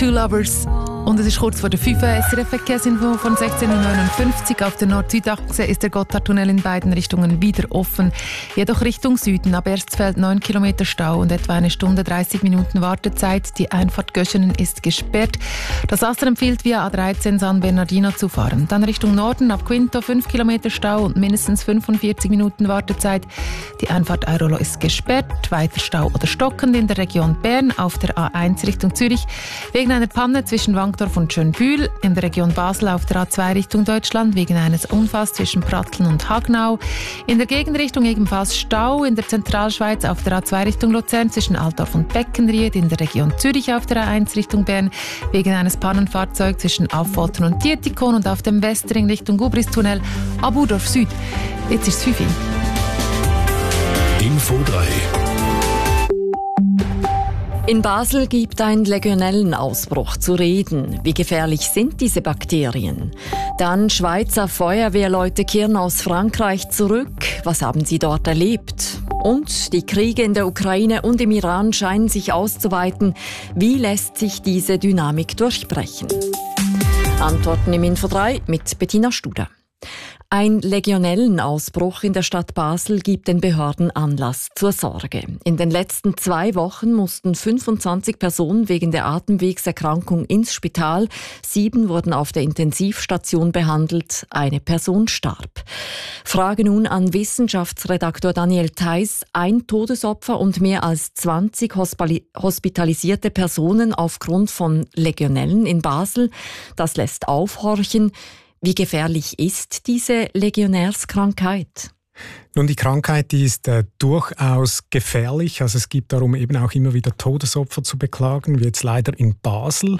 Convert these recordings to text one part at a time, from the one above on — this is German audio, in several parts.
Two Lovers. Und es ist kurz vor der 5 SRF-Verkehrsinfo von 16.59 Uhr. Auf der Nord-Süd-Achse ist der Gotthardtunnel in beiden Richtungen wieder offen. Jedoch Richtung Süden ab Erstfeld 9 Kilometer Stau und etwa 1 Stunde 30 Minuten Wartezeit. Die Einfahrt Göschenen ist gesperrt. Das Asser empfiehlt via A13 San Bernardino zu fahren. Dann Richtung Norden ab Quinto 5 Kilometer Stau und mindestens 45 Minuten Wartezeit. Die Einfahrt Airolo ist gesperrt. Weiter Stau oder stockend in der Region Bern auf der A1 Richtung Zürich wegen einer Panne zwischen Wankdorf und Schönbühl, in der Region Basel auf der A2 Richtung Deutschland wegen eines Unfalls zwischen Pratteln und Hagnau, in der Gegenrichtung ebenfalls Stau in der Zentralschweiz auf der A2 Richtung Luzern zwischen Altdorf und Beckenried, in der Region Zürich auf der A1 Richtung Bern wegen eines Pannenfahrzeugs zwischen Affoltern und Dietikon und auf dem Westring Richtung Gubristunnel ab Urdorf Süd. Jetzt ist es 5 Uhr. Info 3. In Basel gibt ein Legionellenausbruch zu reden. Wie gefährlich sind diese Bakterien? Dann Schweizer Feuerwehrleute kehren aus Frankreich zurück. Was haben sie dort erlebt? Und die Kriege in der Ukraine und im Iran scheinen sich auszuweiten. Wie lässt sich diese Dynamik durchbrechen? Antworten im Info 3 mit Bettina Studer. Ein Legionellenausbruch in der Stadt Basel gibt den Behörden Anlass zur Sorge. In den letzten 2 Wochen mussten 25 Personen wegen der Atemwegserkrankung ins Spital. 7 wurden auf der Intensivstation behandelt. Eine Person starb. Frage nun an Wissenschaftsredaktor Daniel Theiss. Ein Todesopfer und mehr als 20 hospitalisierte Personen aufgrund von Legionellen in Basel. Das lässt aufhorchen. Wie gefährlich ist diese Legionärskrankheit? Nun, die Krankheit, die ist durchaus gefährlich. Also es gibt darum eben auch immer wieder Todesopfer zu beklagen, wie jetzt leider in Basel.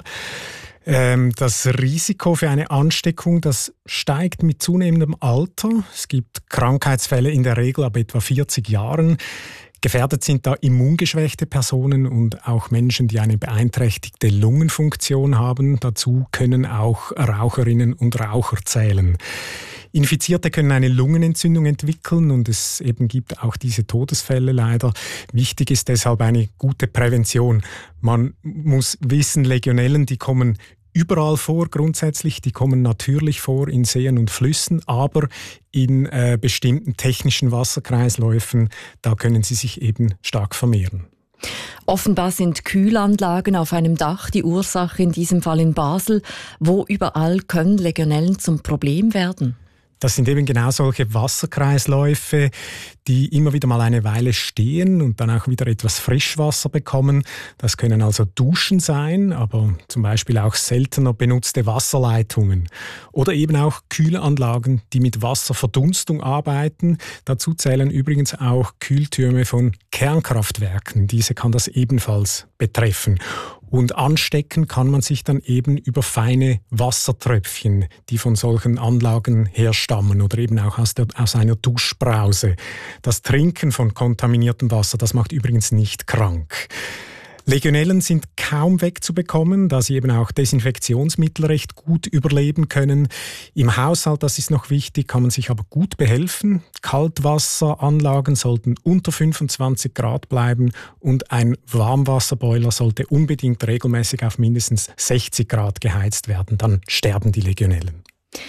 Das Risiko für eine Ansteckung, das steigt mit zunehmendem Alter. Es gibt Krankheitsfälle in der Regel ab etwa 40 Jahren. Gefährdet sind da immungeschwächte Personen und auch Menschen, die eine beeinträchtigte Lungenfunktion haben. Dazu können auch Raucherinnen und Raucher zählen. Infizierte können eine Lungenentzündung entwickeln und es eben gibt auch diese Todesfälle leider. Wichtig ist deshalb eine gute Prävention. Man muss wissen, Legionellen, die kommen überall vor, grundsätzlich. Die kommen natürlich vor in Seen und Flüssen, aber in bestimmten technischen Wasserkreisläufen, da können sie sich eben stark vermehren. Offenbar sind Kühlanlagen auf einem Dach die Ursache, in diesem Fall in Basel. Wo überall können Legionellen zum Problem werden? Das sind eben genau solche Wasserkreisläufe, die immer wieder mal eine Weile stehen und dann auch wieder etwas Frischwasser bekommen. Das können also Duschen sein, aber zum Beispiel auch seltener benutzte Wasserleitungen. Oder eben auch Kühlanlagen, die mit Wasserverdunstung arbeiten. Dazu zählen übrigens auch Kühltürme von Kernkraftwerken. Diese kann das ebenfalls betreffen. Und anstecken kann man sich dann eben über feine Wassertröpfchen, die von solchen Anlagen herstammen oder eben auch aus einer Duschbrause. Das Trinken von kontaminiertem Wasser, das macht übrigens nicht krank. Legionellen sind kaum wegzubekommen, da sie eben auch Desinfektionsmittel recht gut überleben können. Im Haushalt, das ist noch wichtig, kann man sich aber gut behelfen. Kaltwasseranlagen sollten unter 25 Grad bleiben und ein Warmwasserboiler sollte unbedingt regelmäßig auf mindestens 60 Grad geheizt werden. Dann sterben die Legionellen.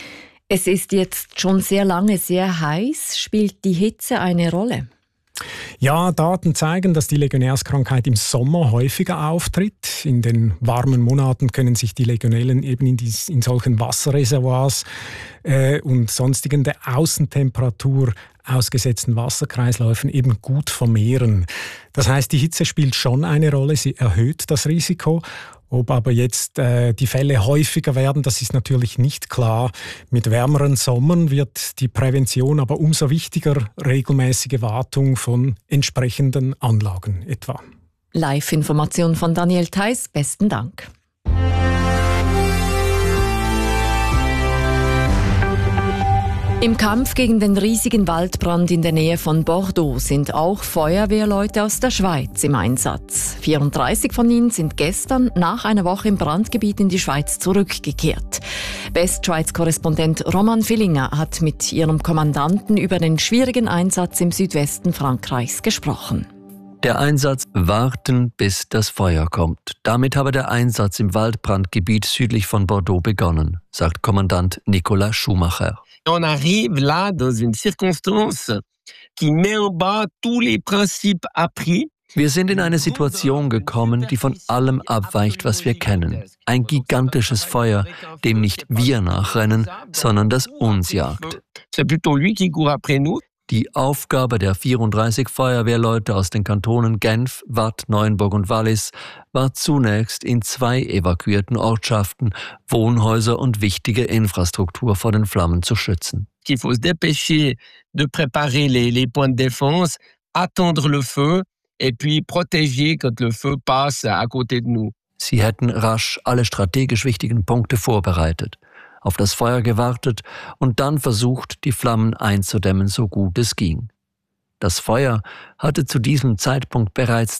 Es ist jetzt schon sehr lange sehr heiß. Spielt die Hitze eine Rolle? Ja, Daten zeigen, dass die Legionärskrankheit im Sommer häufiger auftritt. In den warmen Monaten können sich die Legionellen eben in solchen Wasserreservoirs und sonstigen der Außentemperatur ausgesetzten Wasserkreisläufen eben gut vermehren. Das heißt, die Hitze spielt schon eine Rolle, sie erhöht das Risiko. Ob aber jetzt die Fälle häufiger werden, das ist natürlich nicht klar. Mit wärmeren Sommern wird die Prävention aber umso wichtiger, regelmäßige Wartung von entsprechenden Anlagen etwa. Live-Information von Daniel Theiss, besten Dank. Im Kampf gegen den riesigen Waldbrand in der Nähe von Bordeaux sind auch Feuerwehrleute aus der Schweiz im Einsatz. 34 von ihnen sind gestern nach einer Woche im Brandgebiet in die Schweiz zurückgekehrt. Westschweiz-Korrespondent Roman Villinger hat mit ihrem Kommandanten über den schwierigen Einsatz im Südwesten Frankreichs gesprochen. Der Einsatz warten, bis das Feuer kommt. Damit habe der Einsatz im Waldbrandgebiet südlich von Bordeaux begonnen, sagt Kommandant Nicolas Schumacher. On arrive là dans une circonstance qui met en bas tous les principes appris. Wir sind in eine Situation gekommen, die von allem abweicht, was wir kennen. Ein gigantisches Feuer, dem nicht wir nachrennen, sondern das uns jagt. C'est plutôt lui qui court après nous. Die Aufgabe der 34 Feuerwehrleute aus den Kantonen Genf, Waadt, Neuenburg und Wallis war zunächst in 2 evakuierten Ortschaften Wohnhäuser und wichtige Infrastruktur vor den Flammen zu schützen. Il faut se dépêcher de préparer les points de défense, attendre le feu et puis protéger quand le feu passe à côté de nous. Sie hätten rasch alle strategisch wichtigen Punkte vorbereitet, auf das Feuer gewartet und dann versucht, die Flammen einzudämmen, so gut es ging. Das Feuer hatte zu diesem Zeitpunkt bereits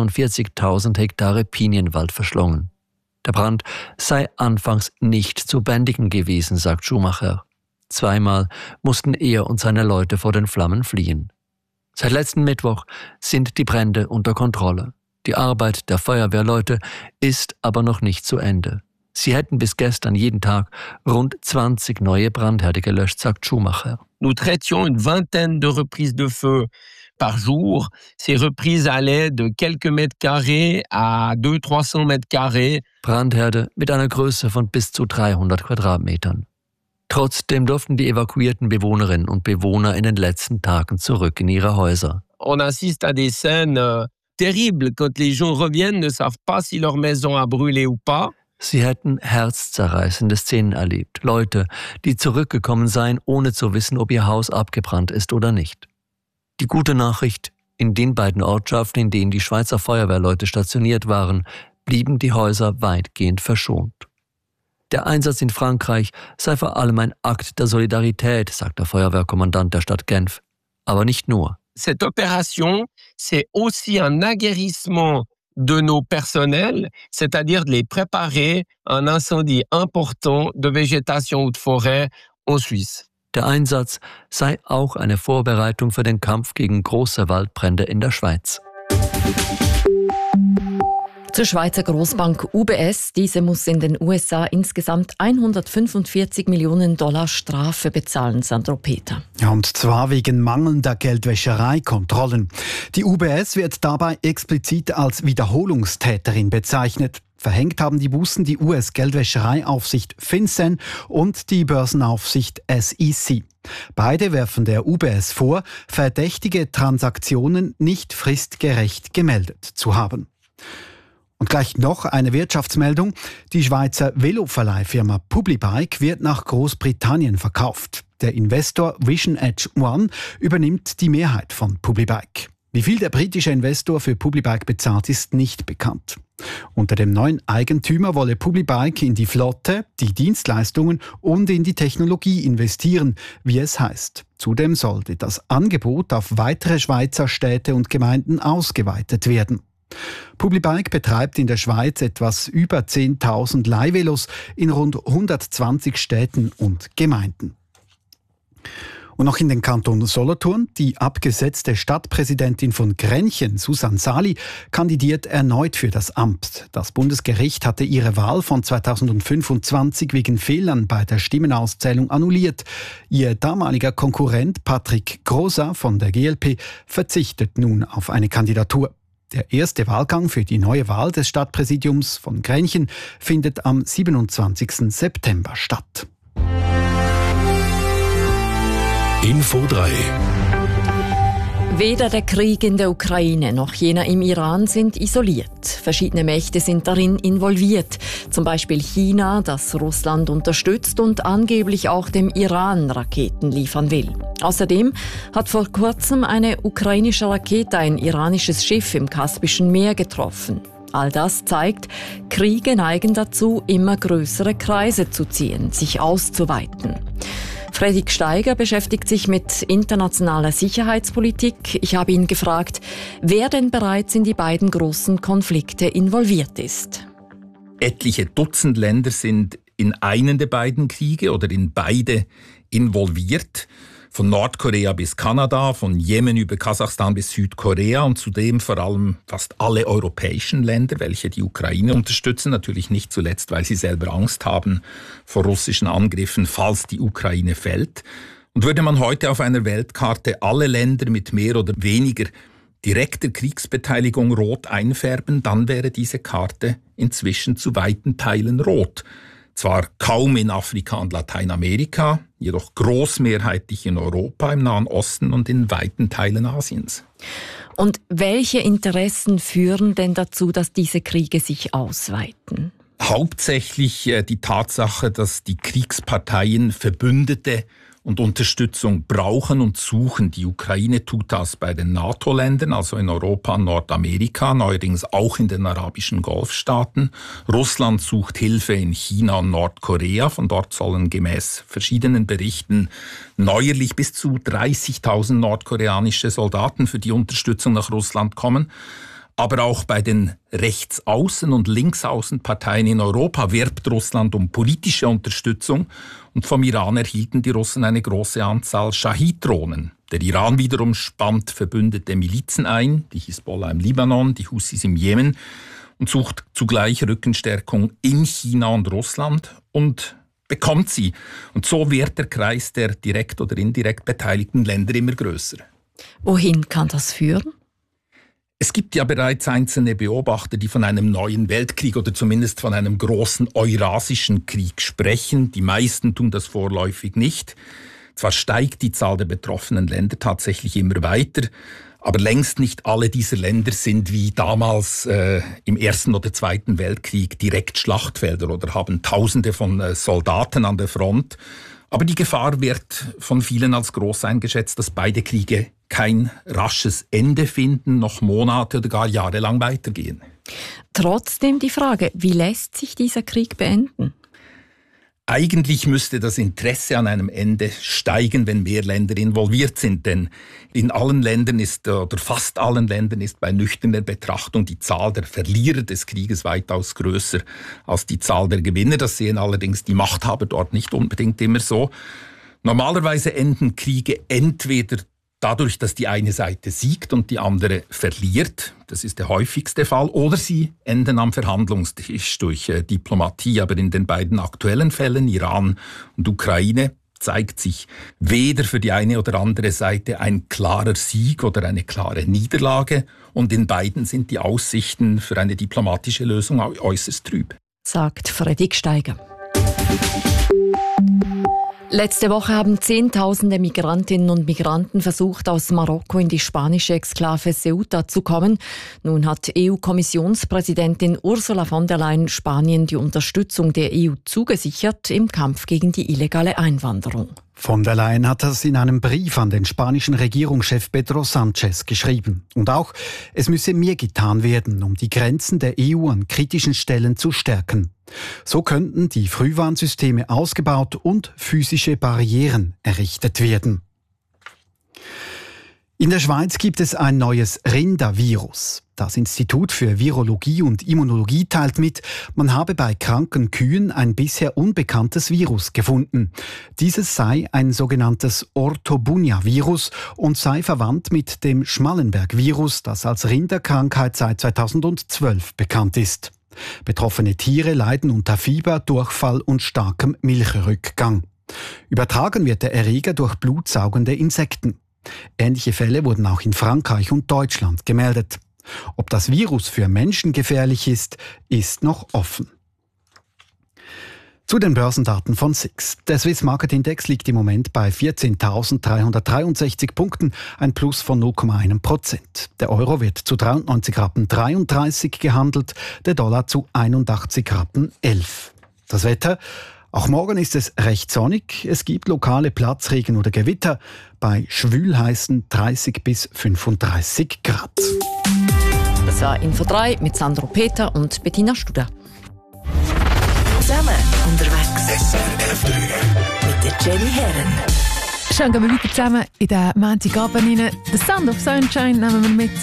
42.000 Hektare Pinienwald verschlungen. Der Brand sei anfangs nicht zu bändigen gewesen, sagt Schumacher. 2-mal mussten er und seine Leute vor den Flammen fliehen. Seit letzten Mittwoch sind die Brände unter Kontrolle. Die Arbeit der Feuerwehrleute ist aber noch nicht zu Ende. Sie hätten bis gestern jeden Tag rund 20 neue Brandherde gelöscht, sagt Schumacher. Nous traitions une vingtaine de reprises de feu par jour. Ces reprises allaient de quelques mètres carrés à 200-300 mètres carrés. Brandherde mit einer Größe von bis zu 300 Quadratmetern. Trotzdem durften die evakuierten Bewohnerinnen und Bewohner in den letzten Tagen zurück in ihre Häuser. On assiste à des scènes terribles quand les gens reviennent, ne savent pas si leur maison a brûlé ou pas. Sie hätten herzzerreißende Szenen erlebt. Leute, die zurückgekommen seien, ohne zu wissen, ob ihr Haus abgebrannt ist oder nicht. Die gute Nachricht: In den beiden Ortschaften, in denen die Schweizer Feuerwehrleute stationiert waren, blieben die Häuser weitgehend verschont. Der Einsatz in Frankreich sei vor allem ein Akt der Solidarität, sagt der Feuerwehrkommandant der Stadt Genf. Aber nicht nur. Cette opération, c'est aussi un aguerrissement de nos personnels, c'est-à-dire de les préparer à un incendie important de végétation ou de forêt en Suisse. Der Einsatz sei auch eine Vorbereitung für den Kampf gegen große Waldbrände in der Schweiz. Zur Schweizer Großbank UBS. Diese muss in den USA insgesamt $145 Millionen Strafe bezahlen, Sandro Peter. Ja, und zwar wegen mangelnder Geldwäschereikontrollen. Die UBS wird dabei explizit als Wiederholungstäterin bezeichnet. Verhängt haben die Bußen die US-Geldwäschereiaufsicht FinCEN und die Börsenaufsicht SEC. Beide werfen der UBS vor, verdächtige Transaktionen nicht fristgerecht gemeldet zu haben. Und gleich noch eine Wirtschaftsmeldung. Die Schweizer Veloverleihfirma Publibike wird nach Großbritannien verkauft. Der Investor Vision Edge One übernimmt die Mehrheit von Publibike. Wie viel der britische Investor für Publibike bezahlt, ist nicht bekannt. Unter dem neuen Eigentümer wolle Publibike in die Flotte, die Dienstleistungen und in die Technologie investieren, wie es heißt. Zudem sollte das Angebot auf weitere Schweizer Städte und Gemeinden ausgeweitet werden. Publibike betreibt in der Schweiz etwas über 10.000 Leihvelos in rund 120 Städten und Gemeinden. Und noch in den Kanton Solothurn. Die abgesetzte Stadtpräsidentin von Grenchen, Susanne Sali, kandidiert erneut für das Amt. Das Bundesgericht hatte ihre Wahl von 2025 wegen Fehlern bei der Stimmenauszählung annulliert. Ihr damaliger Konkurrent Patrick Grosa von der GLP verzichtet nun auf eine Kandidatur. Der erste Wahlgang für die neue Wahl des Stadtpräsidiums von Grenchen findet am 27. September statt. Info 3. Weder der Krieg in der Ukraine noch jener im Iran sind isoliert. Verschiedene Mächte sind darin involviert. Zum Beispiel China, das Russland unterstützt und angeblich auch dem Iran Raketen liefern will. Außerdem hat vor kurzem eine ukrainische Rakete ein iranisches Schiff im Kaspischen Meer getroffen. All das zeigt, Kriege neigen dazu, immer größere Kreise zu ziehen, sich auszuweiten. Fredrik Steiger beschäftigt sich mit internationaler Sicherheitspolitik. Ich habe ihn gefragt, wer denn bereits in die beiden großen Konflikte involviert ist. Etliche Dutzend Länder sind in einen der beiden Kriege oder in beide involviert. von Nordkorea bis Kanada, von Jemen über Kasachstan bis Südkorea und zudem vor allem fast alle europäischen Länder, welche die Ukraine unterstützen. Natürlich nicht zuletzt, weil sie selber Angst haben vor russischen Angriffen, falls die Ukraine fällt. Und würde man heute auf einer Weltkarte alle Länder mit mehr oder weniger direkter Kriegsbeteiligung rot einfärben, dann wäre diese Karte inzwischen zu weiten Teilen rot. Zwar kaum in Afrika und Lateinamerika, jedoch großmehrheitlich in Europa, im Nahen Osten und in weiten Teilen Asiens. Und welche Interessen führen denn dazu, dass diese Kriege sich ausweiten? Hauptsächlich die Tatsache, dass die Kriegsparteien Verbündete und Unterstützung brauchen und suchen. Die Ukraine tut das bei den NATO-Ländern, also in Europa und Nordamerika, neuerdings auch in den arabischen Golfstaaten. Russland sucht Hilfe in China und Nordkorea. Von dort sollen gemäß verschiedenen Berichten neuerlich bis zu 30.000 nordkoreanische Soldaten für die Unterstützung nach Russland kommen. Aber auch bei den Rechtsaußen- und Linksaußenparteien in Europa wirbt Russland um politische Unterstützung. Und vom Iran erhielten die Russen eine große Anzahl Schahid-Drohnen. Der Iran wiederum spannt verbündete Milizen ein, die Hisbollah im Libanon, die Houthis im Jemen, und sucht zugleich Rückenstärkung in China und Russland und bekommt sie. Und so wird der Kreis der direkt oder indirekt beteiligten Länder immer größer. Wohin kann das führen? Es gibt ja bereits einzelne Beobachter, die von einem neuen Weltkrieg oder zumindest von einem großen Eurasischen Krieg sprechen. Die meisten tun das vorläufig nicht. Zwar steigt die Zahl der betroffenen Länder tatsächlich immer weiter, aber längst nicht alle dieser Länder sind wie damals im Ersten oder Zweiten Weltkrieg direkt Schlachtfelder oder haben Tausende von Soldaten an der Front. Aber die Gefahr wird von vielen als groß eingeschätzt, dass beide Kriege kein rasches Ende finden, noch Monate oder gar Jahre lang weitergehen. Trotzdem die Frage, wie lässt sich dieser Krieg beenden? Eigentlich müsste das Interesse an einem Ende steigen, wenn mehr Länder involviert sind, denn in allen Ländern oder fast allen Ländern ist bei nüchterner Betrachtung die Zahl der Verlierer des Krieges weitaus größer als die Zahl der Gewinner. Das sehen allerdings die Machthaber dort nicht unbedingt immer so. Normalerweise enden Kriege entweder dadurch, dass die eine Seite siegt und die andere verliert, das ist der häufigste Fall, oder sie enden am Verhandlungstisch durch Diplomatie. Aber in den beiden aktuellen Fällen, Iran und Ukraine, zeigt sich weder für die eine oder andere Seite ein klarer Sieg oder eine klare Niederlage. Und in beiden sind die Aussichten für eine diplomatische Lösung äußerst trüb. Sagt Freddy Gsteiger. Letzte Woche haben Zehntausende Migrantinnen und Migranten versucht, aus Marokko in die spanische Exklave Ceuta zu kommen. Nun hat EU-Kommissionspräsidentin Ursula von der Leyen Spanien die Unterstützung der EU zugesichert im Kampf gegen die illegale Einwanderung. Von der Leyen hat das in einem Brief an den spanischen Regierungschef Pedro Sánchez geschrieben. Und auch, es müsse mehr getan werden, um die Grenzen der EU an kritischen Stellen zu stärken. So könnten die Frühwarnsysteme ausgebaut und physische Barrieren errichtet werden. In der Schweiz gibt es ein neues Rindervirus. Das Institut für Virologie und Immunologie teilt mit, man habe bei kranken Kühen ein bisher unbekanntes Virus gefunden. Dieses sei ein sogenanntes Orthobunia-Virus und sei verwandt mit dem Schmallenberg-Virus, das als Rinderkrankheit seit 2012 bekannt ist. Betroffene Tiere leiden unter Fieber, Durchfall und starkem Milchrückgang. Übertragen wird der Erreger durch blutsaugende Insekten. Ähnliche Fälle wurden auch in Frankreich und Deutschland gemeldet. Ob das Virus für Menschen gefährlich ist, ist noch offen. Zu den Börsendaten von SIX. Der Swiss Market Index liegt im Moment bei 14.363 Punkten, ein Plus von 0,1%. Der Euro wird zu 93,33 Rappen gehandelt, der Dollar zu 81,11 Rappen. Das Wetter? Auch morgen ist es recht sonnig. Es gibt lokale Platzregen oder Gewitter bei schwülheißen 30 bis 35 Grad. Das war Info 3 mit Sandro Peter und Bettina Studer. Zusammen unterwegs. SRF 3 mit der Jenny Herren. Schauen wir weiter zusammen in den Montagabend rein. «The Sound of Sunshine» nehmen wir mit.